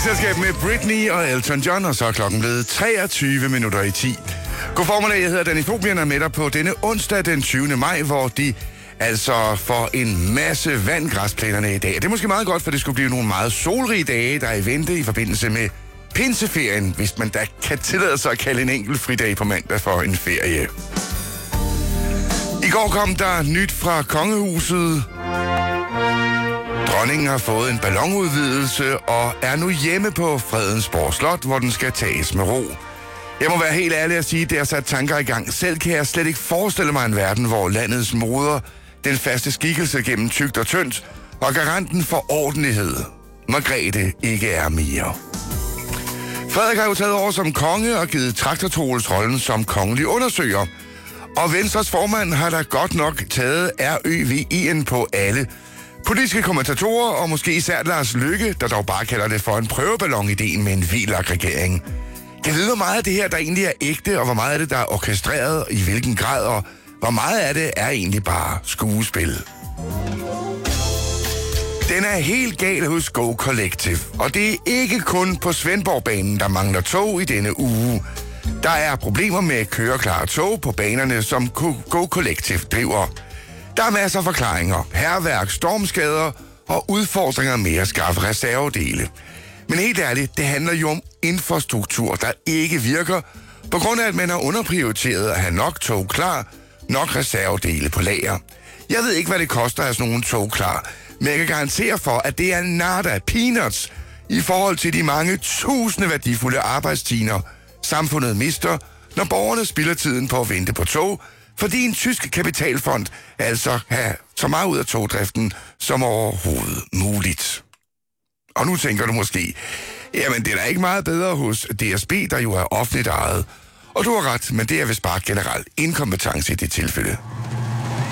selskab med Britney og Elton John, og så er klokken blevet 23 minutter i 10. God formiddag, jeg hedder Danny Fobian, og med dig på denne onsdag den 20. maj, hvor de altså får en masse vand græsplænerne i dag. Det er måske meget godt, for det skulle blive nogle meget solrige dage, der er i vente i forbindelse med pinseferien, hvis man da kan tillade sig at kalde en enkelt fridag på mandag for en ferie. I går kom der nyt fra kongehuset. Dronningen har fået en ballonudvidelse og er nu hjemme på Fredensborg Slot, hvor den skal tages med ro. Jeg må være helt ærlig at sige, at det har sat tanker i gang. Selv kan jeg slet ikke forestille mig en verden, hvor landets moder, den faste skikkelse gennem tykt og tyndt, og garanten for ordentlighed, Margrethe, ikke er mere. Frederik har jo taget over som konge og givet Traktor Troels rollen som kongelig undersøger. Og Venstres formand har da godt nok taget RØVI'en på alle politiske kommentatorer, og måske især Lars Løkke, der dog bare kalder det for en prøveballon-ideen med en VLAK-regering. Jeg ved, hvor meget af det her, der egentlig er ægte, og hvor meget af det, der er orkestreret, i hvilken grad, og hvor meget af det er egentlig bare skuespil. Den er helt gal hos Go Collective, og det er ikke kun på Svendborgbanen, der mangler tog i denne uge. Der er problemer med køreklare tog på banerne, som Go Collective driver. Der er masser af forklaringer, hærværk, stormskader og udfordringer med at skaffe reservedele. Men helt ærligt, det handler jo om infrastruktur, der ikke virker, på grund af, at man har underprioriteret at have nok tog klar, nok reservedele på lager. Jeg ved ikke, hvad det koster at have sådan nogle tog klar, men jeg kan garantere for, at det er nada peanuts i forhold til de mange tusinde værdifulde arbejdstimer, samfundet mister, når borgerne spilder tiden på at vente på tog, fordi en tysk kapitalfond altså har så meget ud af togdriften som overhovedet muligt. Og nu tænker du måske, jamen det er da ikke meget bedre hos DSB, der jo er offentligt ejet. Og du har ret, men det er vist bare generelt inkompetence i det tilfælde.